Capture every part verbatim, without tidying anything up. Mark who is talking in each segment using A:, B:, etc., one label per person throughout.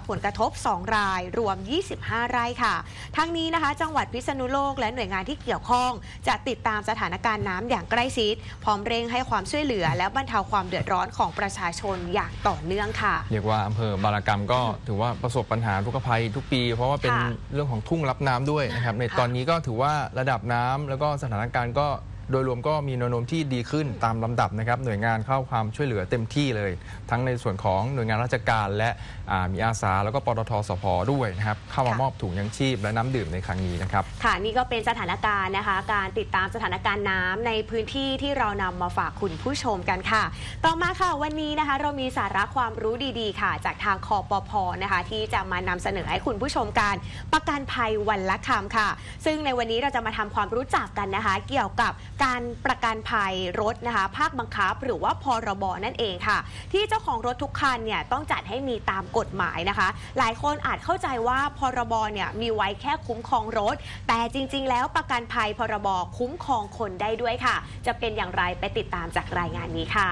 A: ผลกระทบสองรายรวมยี่สิบห้าไร่ค่ะทั้งนี้นะคะจังหวัดพิษณุโลกและหน่วยงานที่เกี่ยวข้องจะติดตามสถานการณ์น้ำอย่างใกล้ชิดพร้อมเร่งให้ความช่วยเหลือและบรรเทาความเดือดร้อนของประชาชนอย่างต่อเนื่องค่ะ
B: เรียกว่าอำเภอบารากรรมก็ถือว่าประสบปัญหาทุกภัยทุกปีเพราะว่าเป็นเรื่องของทุ่งรับน้ำด้วยนะครับในตอนนี้ก็ถือว่าระดับน้ำแล้วก็สถานการณ์ก็โดยรวมก็มีแนวโน้มที่ดีขึ้นตามลำดับนะครับหน่วยงานเข้าความช่วยเหลือเต็มที่เลยทั้งในส่วนของหน่วยงานราชการและมีอาสาแล้วก็ปตท.สภ.ด้วยนะครับเข้ามามอบถุงยังชีพและน้ำดื่มในครั้งนี้นะครับ
A: ค่ะนี่ก็เป็นสถานการณ์นะคะการติดตามสถานการณ์น้ำในพื้นที่ที่เรานำมาฝากคุณผู้ชมกันค่ะต่อมาค่ะวันนี้นะคะเรามีสาระความรู้ดีๆค่ะจากทางคปภ.นะคะที่จะมานำเสนอให้คุณผู้ชมการประกันภัยวันละคำค่ะซึ่งในวันนี้เราจะมาทำความรู้จักกันนะคะเกี่ยวกับการประกันภัยรถนะคะภาคบังคับหรือว่าพรบนั่นเองค่ะที่เจ้าของรถทุกคันเนี่ยต้องจัดให้มีตามกฎหมายนะคะหลายคนอาจเข้าใจว่าพรบเนี่ยมีไว้แค่คุ้มครองรถแต่จริงๆแล้วประกันภัยพรบคุ้มครองคนได้ด้วยค่ะจะเป็นอย่างไรไปติดตามจากรายงานนี้ค่ะ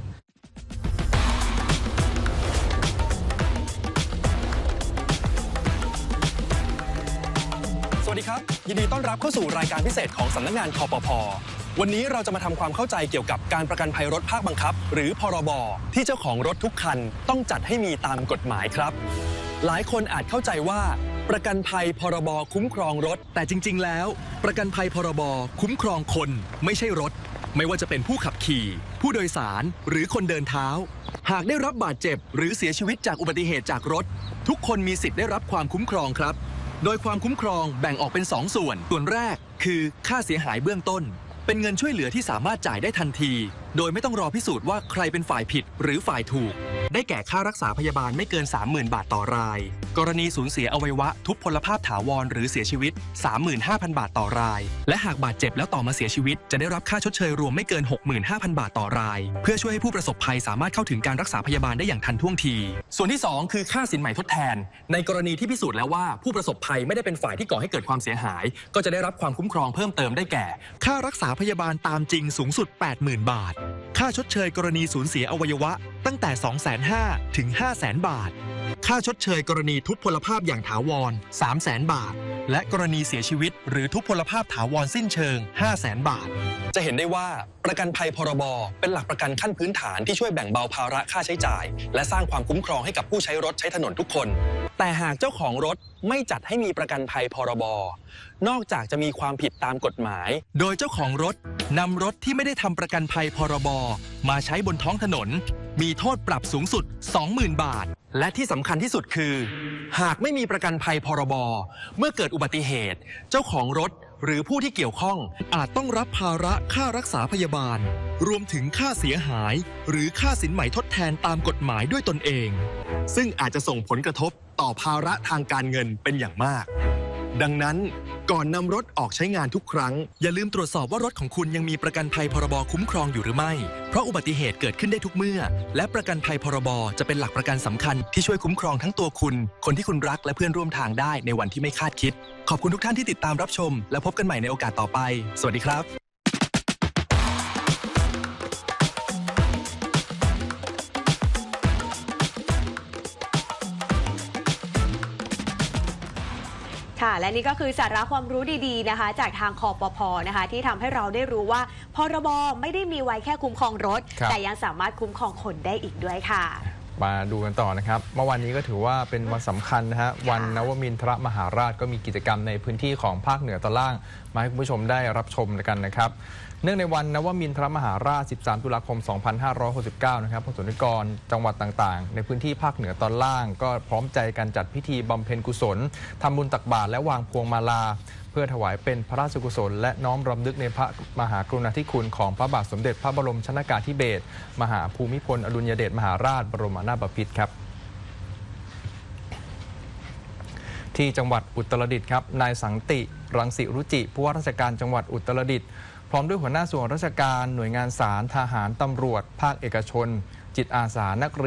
C: สวัสดีครับยินดีต้อนรับเข้าสู่รายการพิเศษของสำนักงานคปภ.วันนี้เราจะมาทำความเข้าใจเกี่ยวกับการประกันภัยรถภาคบังคับหรือพรบที่เจ้าของรถทุกคันต้องจัดให้มีตามกฎหมายครับหลายคนอาจเข้าใจว่าประกันภัยพรบคุ้มครองรถแต่จริงๆแล้วประกันภัยพรบคุ้มครองคนไม่ใช่รถไม่ว่าจะเป็นผู้ขับขี่ผู้โดยสารหรือคนเดินเท้าหากได้รับบาดเจ็บหรือเสียชีวิตจากอุบัติเหตุจากรถทุกคนมีสิทธิ์ได้รับความคุ้มครองครับโดยความคุ้มครองแบ่งออกเป็นสองส่วนส่วนแรกคือค่าเสียหายเบื้องต้นเป็นเงินช่วยเหลือที่สามารถจ่ายได้ทันทีโดยไม่ต้องรอพิสูจน์ว่าใครเป็นฝ่ายผิดหรือฝ่ายถูกได้แก่ค่ารักษาพยาบาลไม่เกิน สามหมื่น บาทต่อรายกรณีสูญเสียอวัยวะทุพพลภาพถาวรหรือเสียชีวิต สามหมื่นห้าพัน บาทต่อรายและหากบาดเจ็บแล้วต่อมาเสียชีวิตจะได้รับค่าชดเชยรวมไม่เกิน หกหมื่นห้าพัน บาทต่อรายเพื่อช่วยให้ผู้ประสบภัยสามารถเข้าถึงการรักษาพยาบาลได้อย่างทันท่วงทีส่วนที่สองคือค่าสินใหม่ทดแทนในกรณีที่พิสูจน์แล้วว่าผู้ประสบภัยไม่ได้เป็นฝ่ายที่ก่อให้เกิดความเสียหายก็จะได้รับความคุ้มครองเพิ่มเติมได้แก่ค่ารักษาพยาบาลตามจริงสูงสุด แปดหมื่น บาทค่าชดเชยกรณีสูญเสียอวัยวะตั้งแต่ สองแสนห้าหมื่น ถึง ห้าแสน บาทค่าชดเชยกรณีทุพพลภาพอย่างถาวร สามแสน บาทและกรณีเสียชีวิตหรือทุพพลภาพถาวรสิ้นเชิง ห้าแสน บาทจะเห็นได้ว่าประกันภัยพรบเป็นหลักประกันขั้นพื้นฐานที่ช่วยแบ่งเบาภาระค่าใช้จ่ายและสร้างความคุ้มครองให้กับผู้ใช้รถใช้ถนนทุกคนแต่หากเจ้าของรถไม่จัดให้มีประกันภัยพรบนอกจากจะมีความผิดตามกฎหมายโดยเจ้าของรถนำรถที่ไม่ได้ทำประกันภัยพรบมาใช้บนท้องถนนมีโทษปรับสูงสุด สองหมื่น บาทและที่สำคัญที่สุดคือหากไม่มีประกันภัยพรบเมื่อเกิดอุบัติเหตุเจ้าของรถหรือผู้ที่เกี่ยวข้องอาจต้องรับภาระค่ารักษาพยาบาลรวมถึงค่าเสียหายหรือค่าสินใหม่ทดแทนตามกฎหมายด้วยตนเองซึ่งอาจจะส่งผลกระทบต่อภาระทางการเงินเป็นอย่างมากดังนั้นก่อนนำรถออกใช้งานทุกครั้งอย่าลืมตรวจสอบว่ารถของคุณยังมีประกันภัยพรบคุ้มครองอยู่หรือไม่เพราะอุบัติเหตุเกิดขึ้นได้ทุกเมื่อและประกันภัยพรบจะเป็นหลักประกันสำคัญที่ช่วยคุ้มครองทั้งตัวคุณคนที่คุณรักและเพื่อนร่วมทางได้ในวันที่ไม่คาดคิดขอบคุณทุกท่านที่ติดตามรับชมและพบกันใหม่ในโอกาสต่อไปสวัสดีครับ
A: ค่ะและนี่ก็คือสาระความรู้ดีๆนะคะจากทางคปภ.นะคะที่ทำให้เราได้รู้ว่าพรบไม่ได้มีไว้แค่คุ้มครองรถแต่ยังสามารถคุ้มครองคนได้อีกด้วยค่ะ
B: มาดูกันต่อนะครับเมื่อวานนี้ก็ถือว่าเป็นวันสำคัญนะฮะวันนวมินทรมหาราชก็มีกิจกรรมในพื้นที่ของภาคเหนือตอนล่างมาให้คุณผู้ชมได้รับชมกันนะครับเนื่องในวันนวมินทรมหาราชสิบสามตุลาคมสองพันห้าร้อยหกสิบเก้านะครับประสบนิกรจังหวัดต่างๆในพื้นที่ภาคเหนือตอนล่างก็พร้อมใจกันจัดพิธีบำเพ็ญกุศลทำบุญตักบาตรและวางพวงมาลาเพื่อถวายเป็นพระราชกุศลและน้อมรำลึกในพระมหากรุณาธิคุณของพระบาทสมเด็จพระบรมชนกาธิเบศรมหาภูมิพลอดุลยเดชมหาราชบรมนาถบพิตรครับที่จังหวัดอุตรดิตถ์ครับนายสังติรังสิรุจิผู้ว่าราชการจังหวัดอุตรดิตถ์พร้อมด้วยหัวหน้าส่วนราชการหน่วยงานศาลทหารตำรวจภาคเอกชนจิตอาสานักเรียน